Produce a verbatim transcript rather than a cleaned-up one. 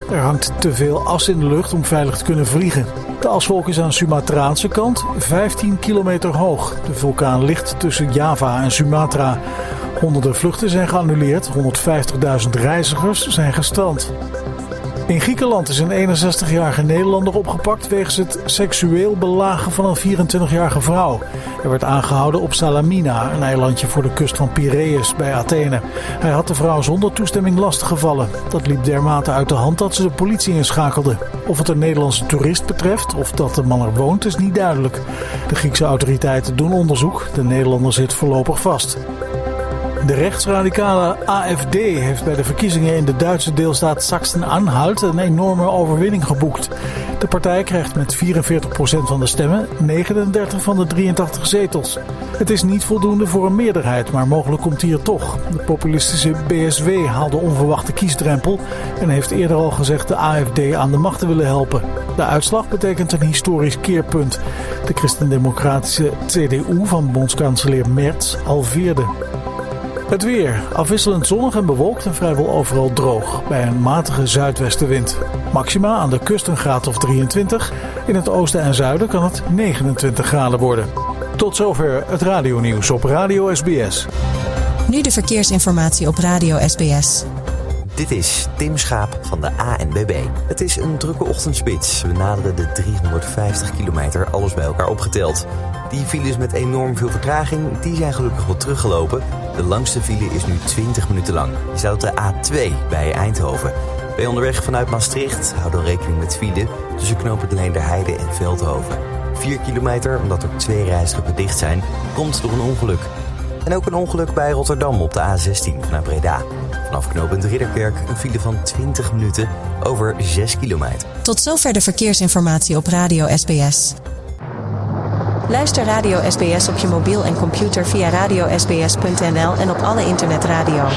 Er hangt te veel as in de lucht om veilig te kunnen vliegen. De aswolk is aan Sumatraanse kant vijftien kilometer hoog. De vulkaan ligt tussen Java en Sumatra. Honderden vluchten zijn geannuleerd, honderdvijftigduizend reizigers zijn gestrand. In Griekenland is een eenenzestigjarige Nederlander opgepakt wegens het seksueel belagen van een vierentwintigjarige vrouw. Er werd aangehouden op Salamina, een eilandje voor de kust van Piraeus bij Athene. Hij had de vrouw zonder toestemming lastiggevallen. Dat liep dermate uit de hand dat ze de politie inschakelde. Of het een Nederlandse toerist betreft of dat de man er woont is niet duidelijk. De Griekse autoriteiten doen onderzoek. De Nederlander zit voorlopig vast. De rechtsradicale A F D heeft bij de verkiezingen in de Duitse deelstaat Sachsen-Anhalt een enorme overwinning geboekt. De partij krijgt met vierenveertig procent van de stemmen negenendertig van de drieëntachtig zetels. Het is niet voldoende voor een meerderheid, maar mogelijk komt die er toch. De populistische B S W haalde onverwachte kiesdrempel en heeft eerder al gezegd de A F D aan de macht te willen helpen. De uitslag betekent een historisch keerpunt. De christendemocratische C D U van bondskanselier Merz halveerde. Het weer. Afwisselend zonnig en bewolkt en vrijwel overal droog. Bij een matige zuidwestenwind. Maxima aan de kust een graad of drieëntwintig. In het oosten en zuiden kan het negenentwintig graden worden. Tot zover het radionieuws op Radio S B S. Nu de verkeersinformatie op Radio S B S. Dit is Tim Schaap van de A N B B. Het is een drukke ochtendspits. We naderen de driehonderdvijftig kilometer, alles bij elkaar opgeteld. Die files met enorm veel vertraging, die zijn gelukkig wel teruggelopen. De langste file is nu twintig minuten lang. Je staat op de A twee bij Eindhoven. Ben je onderweg vanuit Maastricht, hou dan rekening met file tussen knooppunt Leenderheide en Veldhoven. vier kilometer, omdat er twee rijstroken dicht zijn, komt door een ongeluk. En ook een ongeluk bij Rotterdam op de A zestien vanuit Breda. Vanaf knooppunt Ridderkerk een file van twintig minuten over zes kilometer. Tot zover de verkeersinformatie op Radio S B S. Luister Radio S B S op je mobiel en computer via radio s b s punt n l en op alle internetradio.